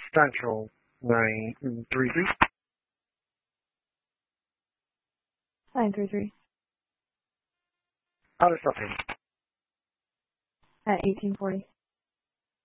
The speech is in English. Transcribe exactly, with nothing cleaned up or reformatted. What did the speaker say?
Central nine three three. nine three three. Out of something. At eighteen forty.